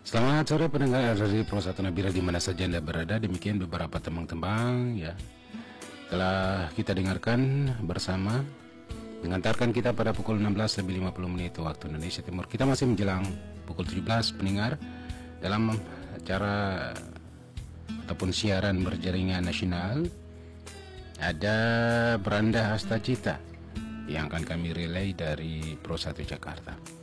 Selamat sore pendengar dari Pro 1 Nabira di mana saja Anda berada. Demikian beberapa tembang-tembang ya telah kita dengarkan bersama, mengantarkan kita pada pukul 16:50 waktu Indonesia Timur. Kita masih menjelang pukul 17 pendengar dalam acara ataupun siaran berjaringan nasional. Ada Beranda Hasta Cita yang akan kami relay dari Pro 1 Jakarta.